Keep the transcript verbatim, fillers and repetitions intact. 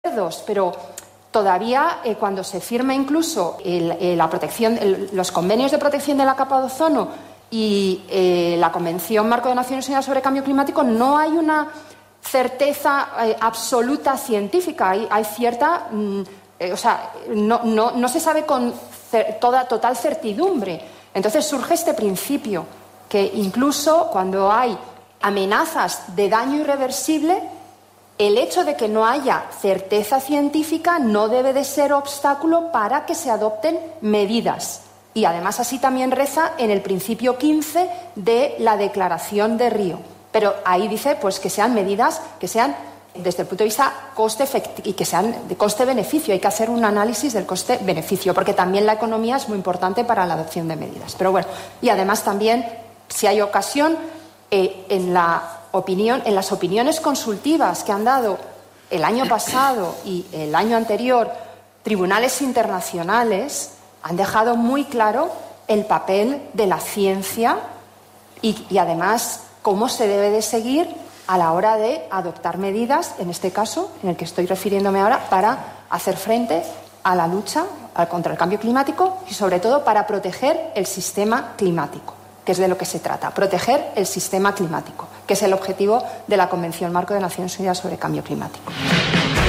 acuerdos, pero todavía eh, cuando se firma incluso el, eh, la protección, el, los convenios de protección de la capa de ozono y eh, la Convención Marco de Naciones Unidas sobre Cambio Climático, no hay una certeza eh, absoluta científica. Hay, hay cierta, mm, eh, o sea, no, no, no se sabe con cer toda total certidumbre. Entonces surge este principio que incluso cuando hay amenazas de daño irreversible, el hecho de que no haya certeza científica no debe de ser obstáculo para que se adopten medidas. Y además así también reza en el principio quince de la Declaración de Río. Pero ahí dice pues que sean medidas que sean desde el punto de vista coste y que sean de coste-beneficio. Hay que hacer un análisis del coste-beneficio, porque también la economía es muy importante para la adopción de medidas. Pero bueno, y además también, si hay ocasión, eh, en la opinión, en las opiniones consultivas que han dado el año pasado y el año anterior tribunales internacionales, han dejado muy claro el papel de la ciencia y, y además cómo se debe de seguir a la hora de adoptar medidas, en este caso, en el que estoy refiriéndome ahora, para hacer frente a la lucha contra el cambio climático y, sobre todo, para proteger el sistema climático, que es de lo que se trata, proteger el sistema climático, que es el objetivo de la Convención Marco de Naciones Unidas sobre Cambio Climático.